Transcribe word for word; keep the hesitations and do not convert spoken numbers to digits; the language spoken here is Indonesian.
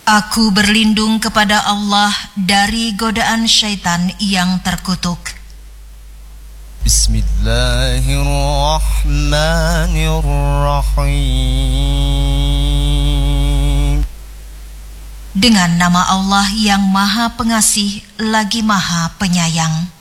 Aku berlindung kepada Allah dari godaan syaitan yang terkutuk. Bismillahirrahmanirrahim. Dengan nama Allah yang Maha Pengasih lagi Maha Penyayang.